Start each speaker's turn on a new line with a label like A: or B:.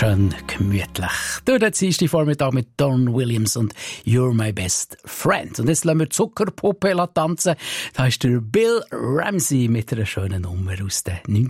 A: Schön gemütlich. Durch den Dienstag Vormittag mit Don Williams und You're My Best Friend. Und jetzt lassen wir Zuckerpuppe tanzen. Da ist der Bill Ramsey mit einer schönen Nummer aus den